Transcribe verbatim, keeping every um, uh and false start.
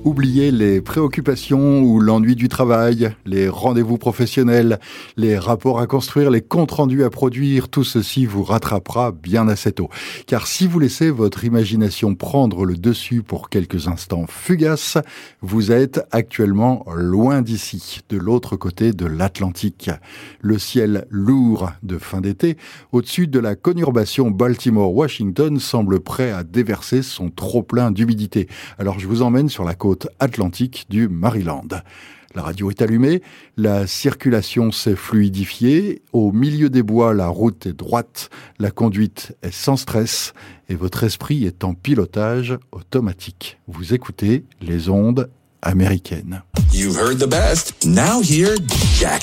Oubliez les préoccupations ou l'ennui du travail, les rendez-vous professionnels, les rapports à construire, les comptes rendus à produire, tout ceci vous rattrapera bien assez tôt. Car si vous laissez votre imagination prendre le dessus pour quelques instants fugaces, vous êtes actuellement loin d'ici, de l'autre côté de l'Atlantique. Le ciel lourd de fin d'été, au-dessus de la conurbation Baltimore-Washington, semble prêt à déverser son trop-plein d'humidité. Alors je vous emmène sur la côte atlantique du Maryland. La radio est allumée, la circulation s'est fluidifiée, au milieu des bois, la route est droite, la conduite est sans stress et votre esprit est en pilotage automatique. Vous écoutez les ondes américaines. You've heard the best. Now hear Jack